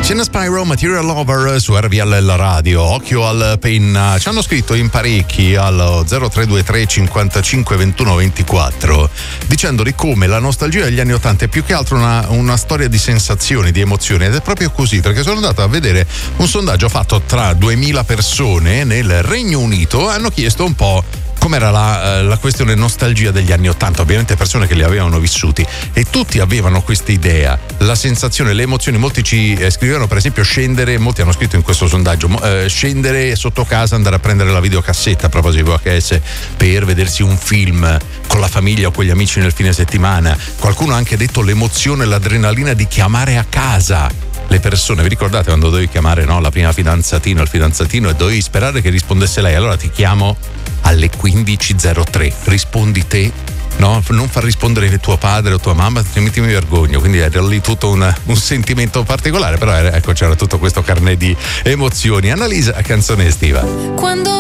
Cena Spyro, Material Lover su RVL la radio. Occhio al penna. Ci hanno scritto in parecchi allo 0323 55 21 24 dicendo di come la nostalgia degli anni 80 è più che altro una storia di sensazioni, di emozioni, ed è proprio così, perché sono andato a vedere un sondaggio fatto tra 2000 persone nel Regno Unito. Hanno chiesto un po' com'era la questione nostalgia degli anni 80, ovviamente persone che li avevano vissuti, e tutti avevano questa idea, la sensazione, le emozioni. Molti ci scrivevano per esempio scendere, molti hanno scritto in questo sondaggio, scendere sotto casa, andare a prendere la videocassetta a proposito di VHS per vedersi un film con la famiglia o con gli amici nel fine settimana. Qualcuno ha anche detto l'emozione, l'adrenalina di chiamare a casa le persone. Vi ricordate quando dovevi chiamare, no, la prima fidanzatina o il fidanzatino e dovevi sperare che rispondesse lei? Allora ti chiamo alle 15.03, rispondi te, no? Non far rispondere tuo padre o tua mamma, altrimenti mi vergogno. Quindi era lì tutto un sentimento particolare, però ecco, c'era tutto questo carnet di emozioni. Annalisa, canzone estiva. Quando